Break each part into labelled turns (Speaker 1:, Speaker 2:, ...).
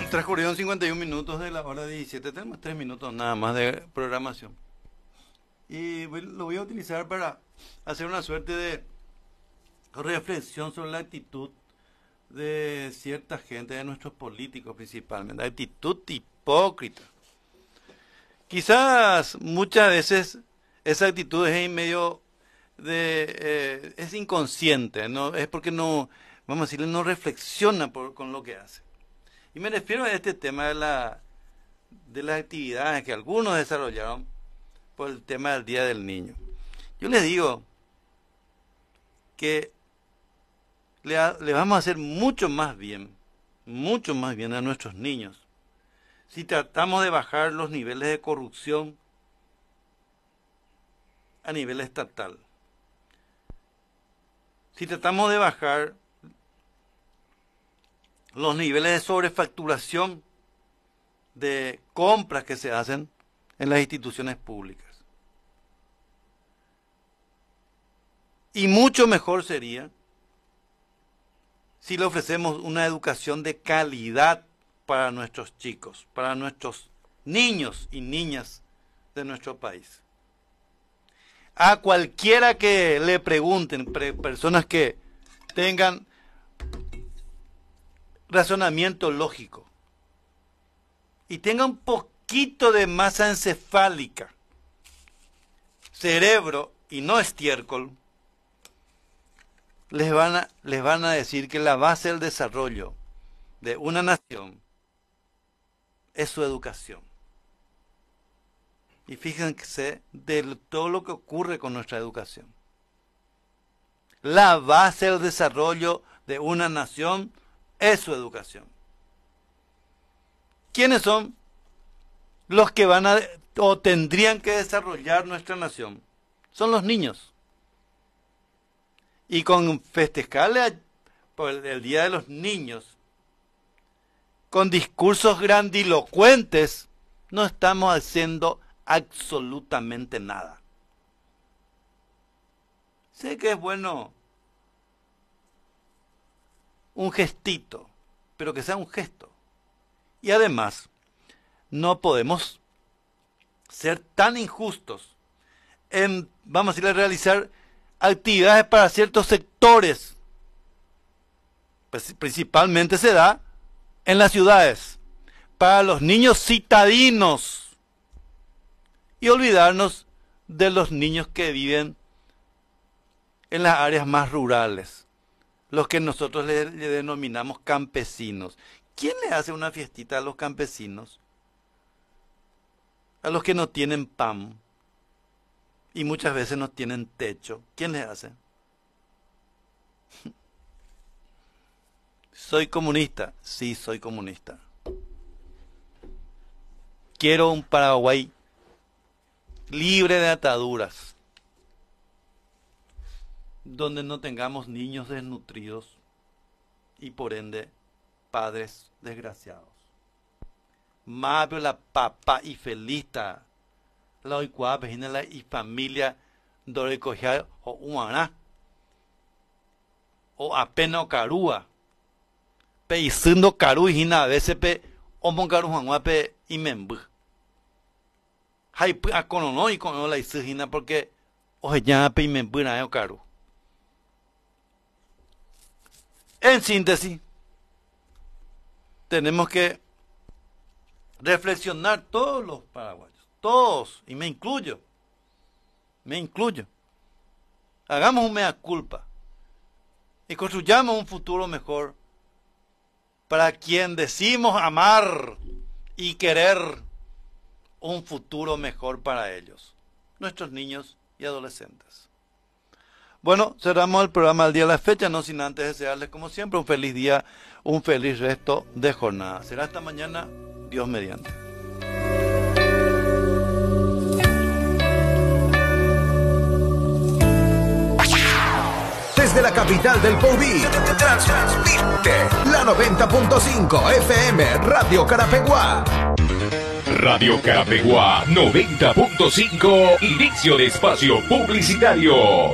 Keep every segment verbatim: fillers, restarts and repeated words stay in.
Speaker 1: Transcurrieron cincuenta y un minutos de la hora diecisiete, tenemos tres minutos nada más de programación. Y lo voy a utilizar para hacer una suerte de reflexión sobre la actitud de cierta gente, de nuestros políticos principalmente, actitud hipócrita. Quizás muchas veces esa actitud es en medio de, eh, es inconsciente, ¿no? Es porque no, vamos a decirle, no reflexiona por, con lo que hace. Y me refiero a este tema de, la, de las actividades que algunos desarrollaron por el tema del Día del Niño. Yo les digo que le, le vamos a hacer mucho más bien, mucho más bien a nuestros niños si tratamos de bajar los niveles de corrupción a nivel estatal. Si tratamos de bajar los niveles de sobrefacturación de compras que se hacen en las instituciones públicas. Y mucho mejor sería si le ofrecemos una educación de calidad para nuestros chicos, para nuestros niños y niñas de nuestro país. A cualquiera que le pregunten, pre- personas que tengan razonamiento lógico y tenga un poquito de masa encefálica, cerebro y no estiércol, les van a, les van a decir que la base del desarrollo de una nación es su educación. Y fíjense de todo lo que ocurre con nuestra educación. La base del desarrollo de una nación es su educación. ¿Quiénes son los que van a o tendrían que desarrollar nuestra nación? Son los niños. Y con festejarle por el, el Día de los Niños, con discursos grandilocuentes, no estamos haciendo absolutamente nada. Sé que es bueno un gestito, pero que sea un gesto. Y además, no podemos ser tan injustos en, vamos a decirle, realizar actividades para ciertos sectores. Pues, principalmente se da en las ciudades, para los niños citadinos, y olvidarnos de los niños que viven en las áreas más rurales, los que nosotros le, le denominamos campesinos. ¿Quién le hace una fiestita a los campesinos? A los que no tienen pan y muchas veces no tienen techo. ¿Quién les hace? ¿Soy comunista? Sí, soy comunista. Quiero un Paraguay libre de ataduras, donde no tengamos niños desnutridos y por ende padres desgraciados. Más la papá y felista, la oicua la y familia donde cogía o humana o apenas carúa, pe isindo caru y hina a veces pe omon caru juan pe y membu. Hay a conono y conono la isujina porque oye ya pe y membu na yo caru. En síntesis, tenemos que reflexionar todos los paraguayos, todos, y me incluyo, me incluyo. Hagamos un mea culpa y construyamos un futuro mejor para quien decimos amar y querer un futuro mejor para ellos, nuestros niños y adolescentes. Bueno, cerramos el programa al día de la fecha, no sin antes desearles como siempre un feliz día, un feliz resto de jornada. Será hasta mañana, Dios mediante.
Speaker 2: Desde la capital del Poví, transmite la noventa punto cinco F M Radio Carapeguá.
Speaker 3: Radio Carapeguá noventa punto cinco, inicio de espacio publicitario.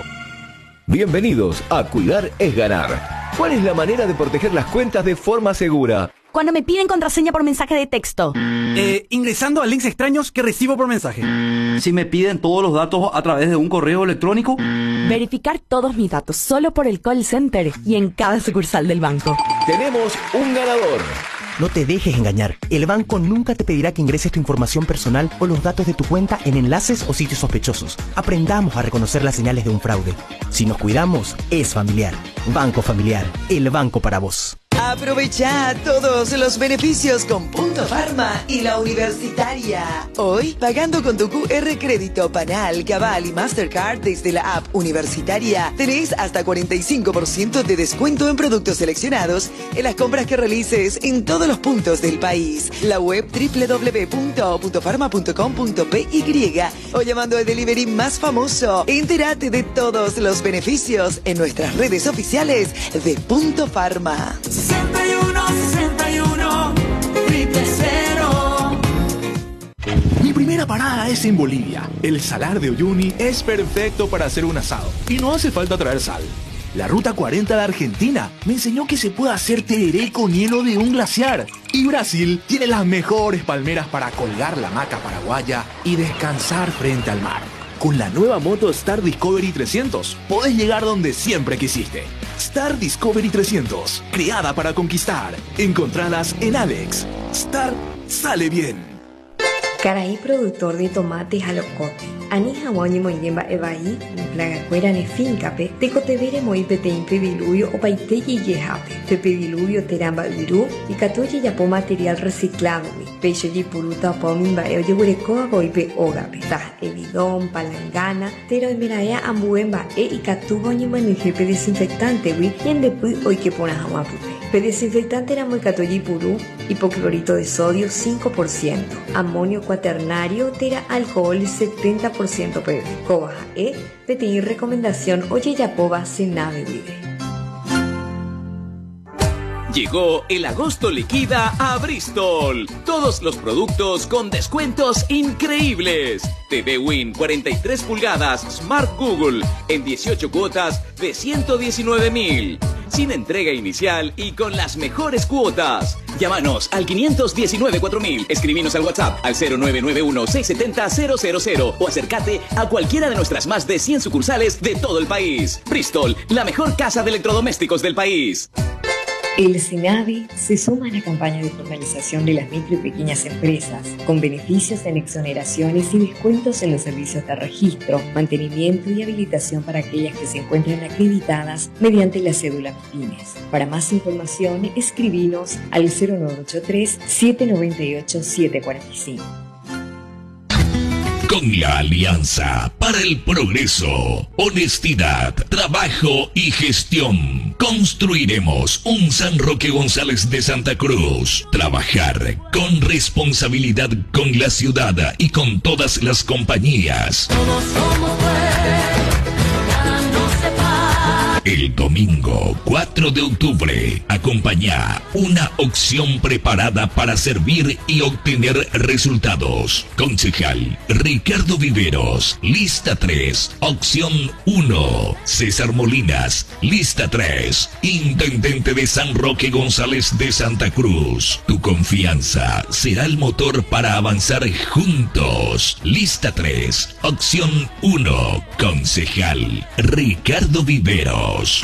Speaker 4: Bienvenidos a Cuidar es Ganar. ¿Cuál es la manera de proteger las cuentas de forma segura? cuando me piden contraseña por mensaje de texto?
Speaker 5: Eh, ingresando a links extraños que recibo por mensaje.
Speaker 6: Si me piden todos los datos a través de un correo electrónico.
Speaker 4: Verificar todos mis datos solo por el call center y en cada sucursal del banco.
Speaker 2: Tenemos un ganador.
Speaker 7: No te dejes engañar. El banco nunca te pedirá que ingreses tu información personal o los datos de tu cuenta en enlaces o sitios sospechosos. Aprendamos a reconocer las señales de un fraude. Si nos cuidamos, es familiar. Banco Familiar, el banco para vos.
Speaker 8: Aprovecha todos los beneficios con Punto Pharma y la Universitaria. Hoy, pagando con tu Q R Crédito, Panal, Cabal y Mastercard desde la app Universitaria, tenés hasta cuarenta y cinco por ciento de descuento en productos seleccionados en las compras que realices en todos los puntos del país. La web doble u doble u doble u punto punto pharma punto com punto p y o llamando al delivery más famoso. Entérate de todos los beneficios en nuestras redes oficiales de Punto Pharma.
Speaker 9: sesenta y uno, sesenta y uno, triple cero.
Speaker 10: Mi primera parada es en Bolivia. El Salar de Uyuni es perfecto para hacer un asado y no hace falta traer sal. La Ruta cuarenta de Argentina me enseñó que se puede hacer tereré con hielo de un glaciar. Y Brasil tiene las mejores palmeras para colgar la hamaca paraguaya y descansar frente al mar. Con la nueva moto Star Discovery trescientos, podés llegar donde siempre quisiste. Star Discovery trescientos, creada para conquistar. Encontralas en Alex. Star sale bien.
Speaker 11: Caraí, productor de tomates a locote. Anija moñi moyemba evaí, plaga cuera ne fincape, tecotevere moi pete impediluvio o paiteyi yejape, pepediluvio teramba viru, y catoye yapo material reciclado, pecho y puruta pomimba e oyegurecoa goipe ogape, ta evidón, palangana, tero emeraea ambuemba e y catubo ni manujepe desinfectante, wi, y en depuy hoy que ponas amapute. Pe desinfectante era muy catoyi purú, hipoclorito de sodio cinco por ciento, amonio cuaternario, tera alcohol setenta por ciento P V. Cobaja E, pedir recomendación oye yapoba senave vive.
Speaker 3: Llegó el agosto liquida a Bristol. Todos los productos con descuentos increíbles. T V Win cuarenta y tres pulgadas Smart Google en dieciocho cuotas de ciento diecinueve mil. Sin entrega inicial y con las mejores cuotas. Llámanos al quinientos diecinueve cuatro mil, escribinos al WhatsApp al cero nueve nueve uno seis siete cero cero cero cero o acércate a cualquiera de nuestras más de cien sucursales de todo el país. Bristol, la mejor casa de electrodomésticos del país.
Speaker 11: El SENAVE se suma a la campaña de formalización de las micro y pequeñas empresas, con beneficios en exoneraciones y descuentos en los servicios de registro, mantenimiento y habilitación para aquellas que se encuentran acreditadas mediante la cédula MIPYMES. Para más información, escribinos al cero nueve ocho tres, siete nueve ocho, siete cuatro cinco.
Speaker 3: Con la Alianza para el Progreso, honestidad, trabajo y gestión, construiremos un San Roque González de Santa Cruz. Trabajar con responsabilidad con la ciudad y con todas las compañías.
Speaker 9: Todos somos
Speaker 3: El domingo cuatro de octubre, acompaña una opción preparada para servir y obtener resultados. Concejal Ricardo Viveros, lista tres, opción uno. César Molinas, lista tres. Intendente de San Roque González de Santa Cruz. Tu confianza será el motor para avanzar juntos. Lista tres, opción uno. Concejal Ricardo Viveros.